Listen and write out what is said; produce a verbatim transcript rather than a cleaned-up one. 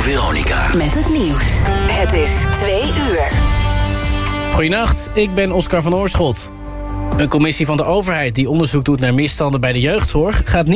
Veronica. Met het nieuws. Het is twee uur. Goedenacht, ik ben Oscar van Oorschot. Een commissie van de overheid die onderzoek doet naar misstanden bij de jeugdzorg gaat niet